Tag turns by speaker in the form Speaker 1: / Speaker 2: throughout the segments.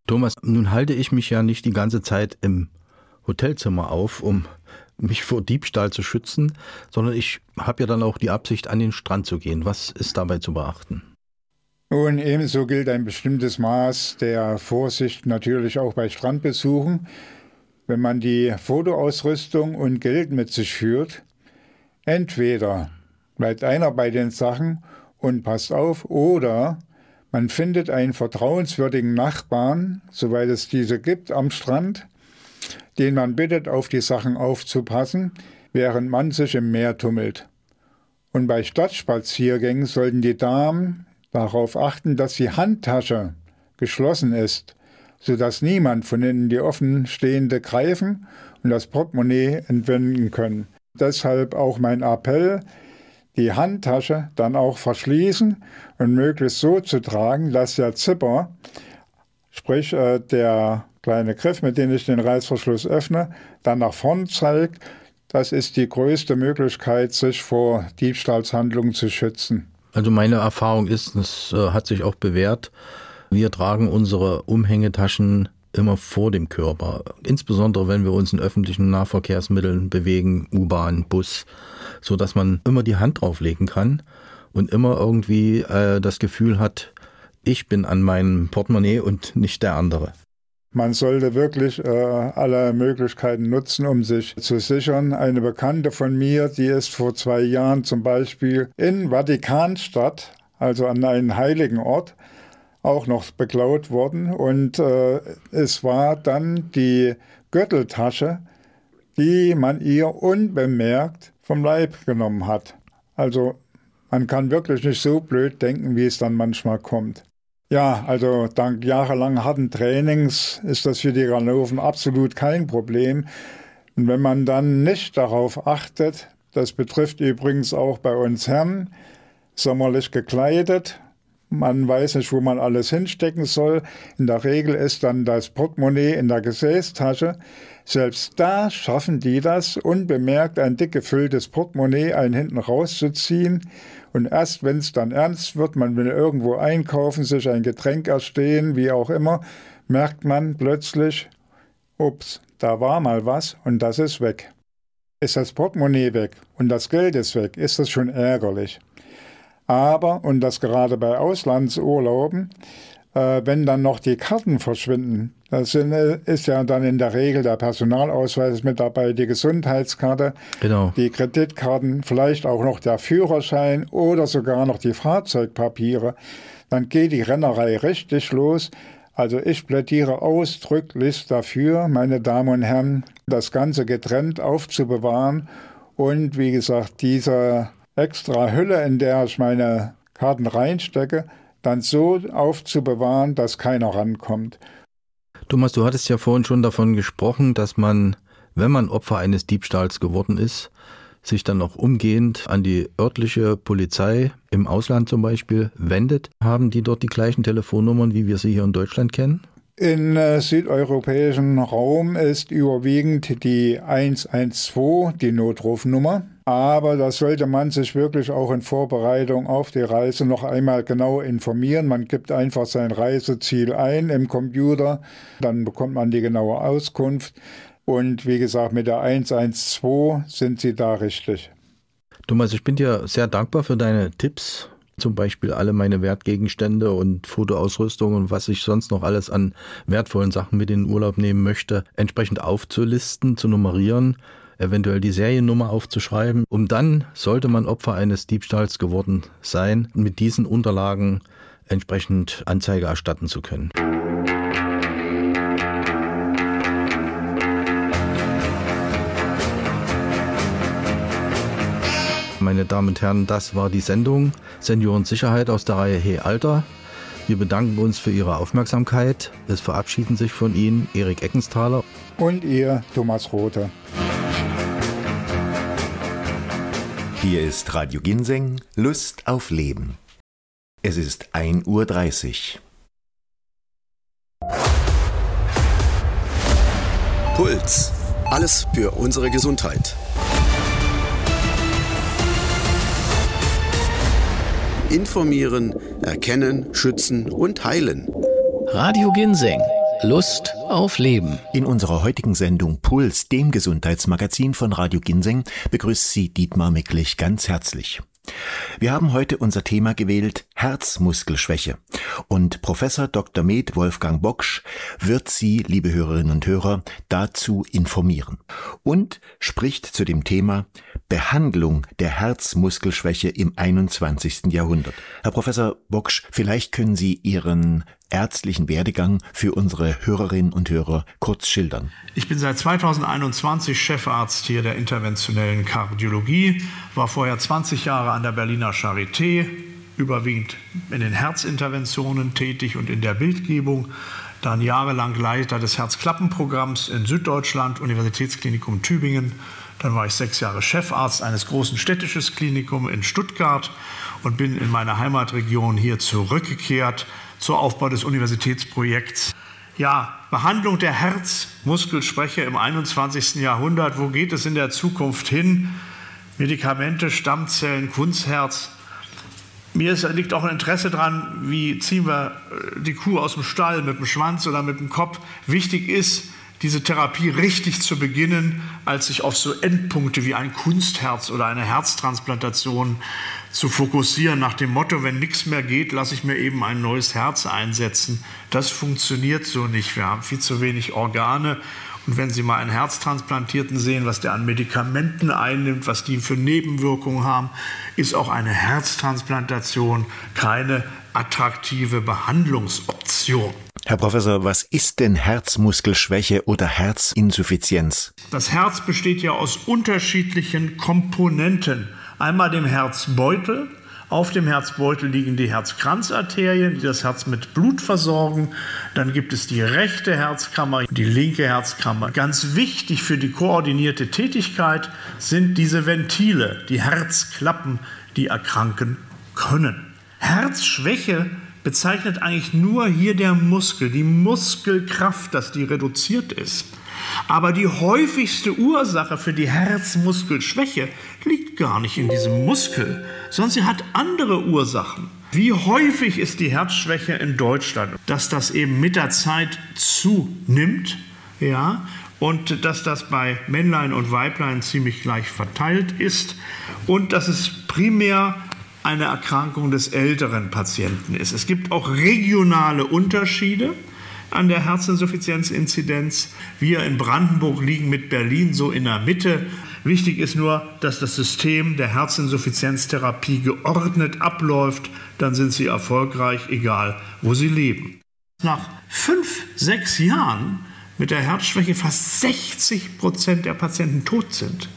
Speaker 1: Thomas, nun halte ich mich ja nicht die ganze Zeit im Hotelzimmer auf, um mich vor Diebstahl zu schützen, sondern ich habe ja dann auch die Absicht, an den Strand zu gehen. Was ist dabei zu beachten?
Speaker 2: Nun, ebenso gilt ein bestimmtes Maß der Vorsicht natürlich auch bei Strandbesuchen. Wenn man die Fotoausrüstung und Geld mit sich führt, entweder bleibt einer bei den Sachen und passt auf, oder man findet einen vertrauenswürdigen Nachbarn, soweit es diese gibt, am Strand, den man bittet, auf die Sachen aufzupassen, während man sich im Meer tummelt. Und bei Stadtspaziergängen sollten die Damen darauf achten, dass die Handtasche geschlossen ist, sodass niemand von innen die offenstehende greifen und das Portemonnaie entwenden können. Deshalb auch mein Appell, die Handtasche dann auch verschließen und möglichst so zu tragen, dass der Zipper, sprich der kleine Griff, mit dem ich den Reißverschluss öffne, dann nach vorn zeigt. Das ist die größte Möglichkeit, sich vor Diebstahlshandlungen zu schützen.
Speaker 1: Also meine Erfahrung ist, das hat sich auch bewährt, wir tragen unsere Umhängetaschen immer vor dem Körper. Insbesondere, wenn wir uns in öffentlichen Nahverkehrsmitteln bewegen, U-Bahn, Bus, sodass man immer die Hand drauflegen kann und immer irgendwie das Gefühl hat, ich bin an meinem Portemonnaie und nicht der andere.
Speaker 2: Man sollte wirklich alle Möglichkeiten nutzen, um sich zu sichern. Eine Bekannte von mir, die ist vor 2 Jahren zum Beispiel in Vatikanstadt, also an einen heiligen Ort, auch noch beklaut worden. Und es war dann die Gürteltasche, die man ihr unbemerkt vom Leib genommen hat. Also man kann wirklich nicht so blöd denken, wie es dann manchmal kommt. Ja, also dank jahrelang harten Trainings ist das für die Ganoven absolut kein Problem. Und wenn man dann nicht darauf achtet, das betrifft übrigens auch bei uns Herren, sommerlich gekleidet, man weiß nicht, wo man alles hinstecken soll. In der Regel ist dann das Portemonnaie in der Gesäßtasche. Selbst da schaffen die das, unbemerkt ein dick gefülltes Portemonnaie einen hinten rauszuziehen. Und erst wenn es dann ernst wird, man will irgendwo einkaufen, sich ein Getränk erstehen, wie auch immer, merkt man plötzlich, ups, da war mal was und das ist weg. Ist das Portemonnaie weg und das Geld ist weg, ist das schon ärgerlich. Aber, und das gerade bei Auslandsurlauben, wenn dann noch die Karten verschwinden, das ist ja dann in der Regel der Personalausweis mit dabei, die Gesundheitskarte,
Speaker 1: genau,
Speaker 2: die Kreditkarten, vielleicht auch noch der Führerschein oder sogar noch die Fahrzeugpapiere, dann geht die Rennerei richtig los. Also ich plädiere ausdrücklich dafür, meine Damen und Herren, das Ganze getrennt aufzubewahren und wie gesagt, diese extra Hülle, in der ich meine Karten reinstecke, dann so aufzubewahren, dass keiner rankommt.
Speaker 1: Thomas, du hattest ja vorhin schon davon gesprochen, dass man, wenn man Opfer eines Diebstahls geworden ist, sich dann auch umgehend an die örtliche Polizei im Ausland zum Beispiel wendet. Haben die dort die gleichen Telefonnummern, wie wir sie hier in Deutschland kennen?
Speaker 2: Im südeuropäischen Raum ist überwiegend die 112 die Notrufnummer. Aber da sollte man sich wirklich auch in Vorbereitung auf die Reise noch einmal genau informieren. Man gibt einfach sein Reiseziel ein im Computer, dann bekommt man die genaue Auskunft. Und wie gesagt, mit der 112 sind Sie da richtig.
Speaker 1: Thomas, ich bin dir sehr dankbar für deine Tipps. Zum Beispiel alle meine Wertgegenstände und Fotoausrüstung und was ich sonst noch alles an wertvollen Sachen mit in den Urlaub nehmen möchte, entsprechend aufzulisten, zu nummerieren, eventuell die Seriennummer aufzuschreiben, um dann, sollte man Opfer eines Diebstahls geworden sein, mit diesen Unterlagen entsprechend Anzeige erstatten zu können. Meine Damen und Herren, das war die Sendung Seniorensicherheit aus der Reihe Hey Alter. Wir bedanken uns für Ihre Aufmerksamkeit. Es verabschieden sich von Ihnen Erik Eckenthaler
Speaker 2: und Ihr Thomas Rothe.
Speaker 3: Hier ist Radio Ginseng, Lust auf Leben. Es ist 1:30 Uhr.
Speaker 4: Puls. Alles für unsere Gesundheit. Informieren, erkennen, schützen und heilen.
Speaker 5: Radio Ginseng. Lust auf Leben.
Speaker 3: In unserer heutigen Sendung Puls, dem Gesundheitsmagazin von Radio Ginseng, begrüßt Sie Dietmar Micklich ganz herzlich. Wir haben heute unser Thema gewählt, Herzmuskelschwäche. Und Professor Dr. med. Wolfgang Boksch wird Sie, liebe Hörerinnen und Hörer, dazu informieren. Und spricht zu dem Thema Behandlung der Herzmuskelschwäche im 21. Jahrhundert. Herr Professor Boksch, vielleicht können Sie Ihren ärztlichen Werdegang für unsere Hörerinnen und Hörer kurz schildern.
Speaker 6: Ich bin seit 2021 Chefarzt hier der interventionellen Kardiologie, war vorher 20 Jahre an der Berliner Charité, überwiegend in den Herzinterventionen tätig und in der Bildgebung, dann jahrelang Leiter des Herzklappenprogramms in Süddeutschland, Universitätsklinikum Tübingen. Dann war ich 6 Jahre Chefarzt eines großen städtischen Klinikums in Stuttgart und bin in meine Heimatregion hier zurückgekehrt zur Aufbau des Universitätsprojekts. Ja, Behandlung der Herzmuskelschwäche im 21. Jahrhundert. Wo geht es in der Zukunft hin? Medikamente, Stammzellen, Kunstherz. Mir liegt auch ein Interesse daran, wie ziehen wir die Kuh aus dem Stall, mit dem Schwanz oder mit dem Kopf. Wichtig ist, diese Therapie richtig zu beginnen, als sich auf so Endpunkte wie ein Kunstherz oder eine Herztransplantation zu fokussieren, nach dem Motto, wenn nichts mehr geht, lasse ich mir eben ein neues Herz einsetzen. Das funktioniert so nicht. Wir haben viel zu wenig Organe. Und wenn Sie mal einen Herztransplantierten sehen, was der an Medikamenten einnimmt, was die für Nebenwirkungen haben, ist auch eine Herztransplantation keine attraktive Behandlungsoption.
Speaker 3: Herr Professor, was ist denn Herzmuskelschwäche oder Herzinsuffizienz?
Speaker 6: Das Herz besteht ja aus unterschiedlichen Komponenten. Einmal dem Herzbeutel. Auf dem Herzbeutel liegen die Herzkranzarterien, die das Herz mit Blut versorgen. Dann gibt es die rechte Herzkammer, die linke Herzkammer. Ganz wichtig für die koordinierte Tätigkeit sind diese Ventile, die Herzklappen, die erkranken können. Herzschwäche bezeichnet eigentlich nur hier der Muskel, die Muskelkraft, dass die reduziert ist. Aber die häufigste Ursache für die Herzmuskelschwäche liegt gar nicht in diesem Muskel, sondern sie hat andere Ursachen. Wie häufig ist die Herzschwäche in Deutschland? Dass das eben mit der Zeit zunimmt, ja, und dass das bei Männlein und Weiblein ziemlich gleich verteilt ist und dass es primär eine Erkrankung des älteren Patienten ist. Es gibt auch regionale Unterschiede an der Herzinsuffizienzinzidenz. Wir in Brandenburg liegen mit Berlin so in der Mitte. Wichtig ist nur, dass das System der Herzinsuffizienztherapie geordnet abläuft. Dann sind Sie erfolgreich, egal wo Sie leben. Nach 5-6 Jahren mit der Herzschwäche fast 60% der Patienten tot sind.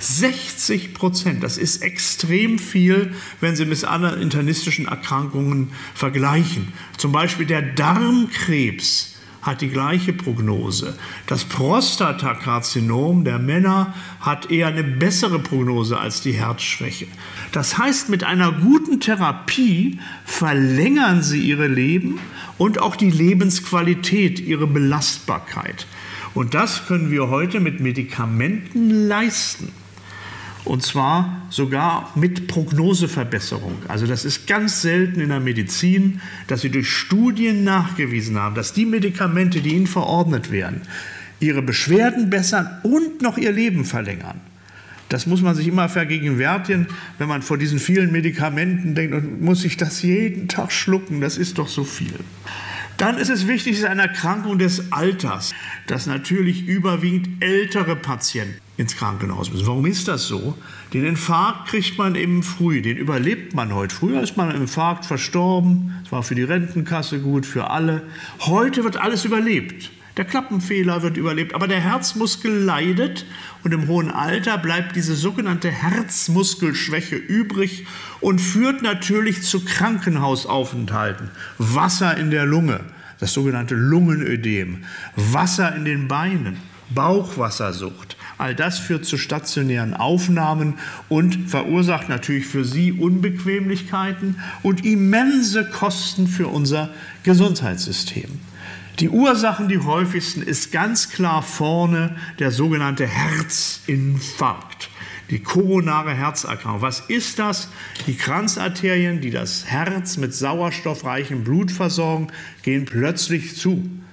Speaker 6: 60%, das ist extrem viel, wenn Sie mit anderen internistischen Erkrankungen vergleichen. Zum Beispiel der Darmkrebs hat die gleiche Prognose. Das Prostatakarzinom der Männer hat eher eine bessere Prognose als die Herzschwäche. Das heißt, mit einer guten Therapie verlängern Sie Ihr Leben und auch die Lebensqualität, Ihre Belastbarkeit. Und das können wir heute mit Medikamenten leisten. Und zwar sogar mit Prognoseverbesserung. Also das ist ganz selten in der Medizin, dass sie durch Studien nachgewiesen haben, dass die Medikamente, die ihnen verordnet werden, ihre Beschwerden bessern und noch ihr Leben verlängern. Das muss man sich immer vergegenwärtigen, wenn man vor diesen vielen Medikamenten denkt, und muss ich das jeden Tag schlucken, das ist doch so viel. Dann ist es wichtig, es ist eine Erkrankung des Alters, dass natürlich überwiegend ältere Patienten ins Krankenhaus müssen. Warum ist das so? Den Infarkt kriegt man eben früh, den überlebt man heute. Früher ist man im Infarkt verstorben, das war für die Rentenkasse gut, für alle. Heute wird alles überlebt. Der Klappenfehler wird überlebt, aber der Herzmuskel leidet und im hohen Alter bleibt diese sogenannte Herzmuskelschwäche übrig und führt natürlich zu Krankenhausaufenthalten. Wasser in der Lunge, das sogenannte Lungenödem, Wasser in den Beinen, Bauchwassersucht. All das führt zu stationären Aufnahmen und verursacht natürlich für Sie Unbequemlichkeiten und immense Kosten für unser Gesundheitssystem. Die Ursachen, die häufigsten, ist ganz klar vorne der sogenannte Herzinfarkt, die koronare Herzerkrankung. Was ist das? Die Kranzarterien, die das Herz mit sauerstoffreichem Blut versorgen, gehen plötzlich zu.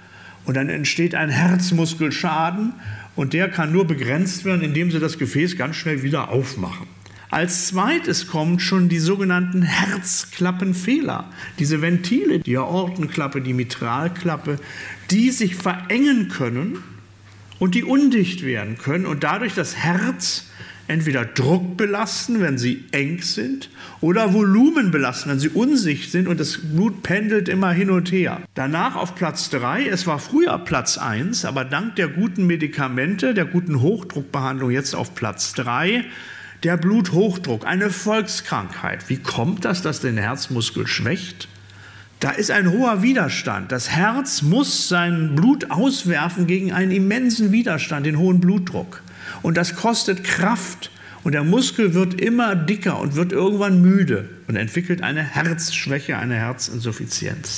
Speaker 6: Und dann entsteht ein Herzmuskelschaden und der kann nur begrenzt werden, indem Sie das Gefäß ganz schnell wieder aufmachen. Als zweites kommen schon die sogenannten Herzklappenfehler. Diese Ventile, die Aortenklappe, die Mitralklappe, die sich verengen können und die undicht werden können und dadurch das Herz entweder Druck belasten, wenn sie eng sind, oder Volumen belasten, wenn sie undicht sind und das Blut pendelt immer hin und her. Danach auf Platz 3, es war früher Platz 1, aber dank der guten Medikamente, der guten Hochdruckbehandlung jetzt auf Platz 3, der Bluthochdruck, eine Volkskrankheit. Wie kommt das, dass den Herzmuskel schwächt? Da ist ein hoher Widerstand. Das Herz muss sein Blut auswerfen gegen einen immensen Widerstand, den hohen Blutdruck. Und das kostet Kraft. Und der Muskel wird immer dicker und wird irgendwann müde und entwickelt eine Herzschwäche, eine Herzinsuffizienz.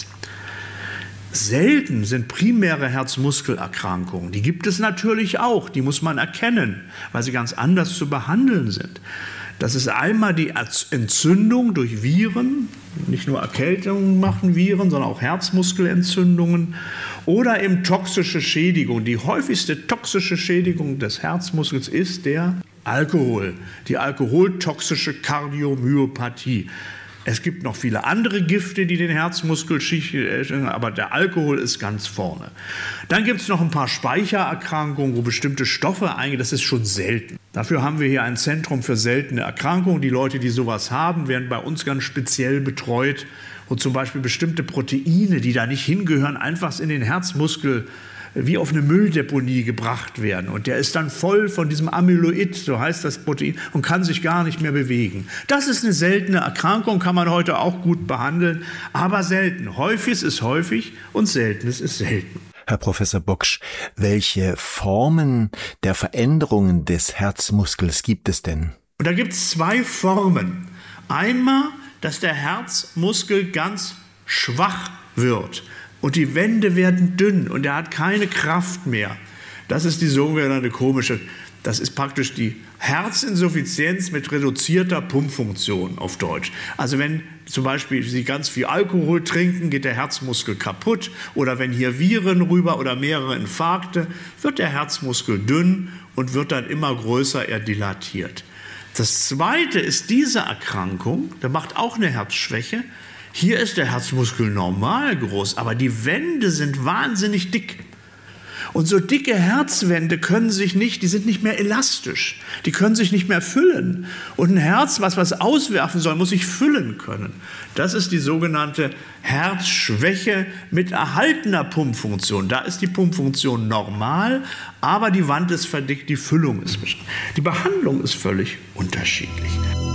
Speaker 6: Selten sind primäre Herzmuskelerkrankungen. Die gibt es natürlich auch, die muss man erkennen, weil sie ganz anders zu behandeln sind. Das ist einmal die Entzündung durch Viren, nicht nur Erkältungen machen Viren, sondern auch Herzmuskelentzündungen oder eben toxische Schädigung. Die häufigste toxische Schädigung des Herzmuskels ist der Alkohol, die alkoholtoxische Kardiomyopathie. Es gibt noch viele andere Gifte, die den Herzmuskel schädigen, aber der Alkohol ist ganz vorne. Dann gibt es noch ein paar Speichererkrankungen, wo bestimmte Stoffe eingehen. Das ist schon selten. Dafür haben wir hier ein Zentrum für seltene Erkrankungen. Die Leute, die sowas haben, werden bei uns ganz speziell betreut, wo zum Beispiel bestimmte Proteine, die da nicht hingehören, einfach in den Herzmuskel wie auf eine Mülldeponie gebracht werden. Und der ist dann voll von diesem Amyloid, so heißt das Protein, und kann sich gar nicht mehr bewegen. Das ist eine seltene Erkrankung, kann man heute auch gut behandeln, aber selten. Häufiges ist häufig und Seltenes ist selten.
Speaker 3: Herr Professor Boksch, welche Formen der Veränderungen des Herzmuskels gibt es denn?
Speaker 6: Und da gibt es 2 Formen. Einmal, dass der Herzmuskel ganz schwach wird. Und die Wände werden dünn und er hat keine Kraft mehr. Das ist die sogenannte das ist praktisch die Herzinsuffizienz mit reduzierter Pumpfunktion auf Deutsch. Also wenn zum Beispiel Sie ganz viel Alkohol trinken, geht der Herzmuskel kaputt. Oder wenn hier Viren rüber oder mehrere Infarkte, wird der Herzmuskel dünn und wird dann immer größer, er dilatiert. Das Zweite ist diese Erkrankung, der macht auch eine Herzschwäche. Hier ist der Herzmuskel normal groß, aber die Wände sind wahnsinnig dick. Und so dicke Herzwände die sind nicht mehr elastisch. Die können sich nicht mehr füllen. Und ein Herz, was auswerfen soll, muss sich füllen können. Das ist die sogenannte Herzschwäche mit erhaltener Pumpfunktion. Da ist die Pumpfunktion normal, aber die Wand ist verdickt, die Füllung ist beschränkt. Die Behandlung ist völlig unterschiedlich.